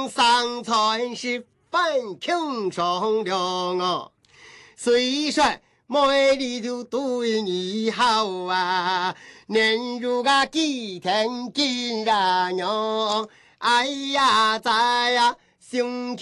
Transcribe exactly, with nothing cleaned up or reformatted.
娘上船是反清上了啊，虽说妹里头对你好啊，年如个几天几日娘，哎呀在呀。兄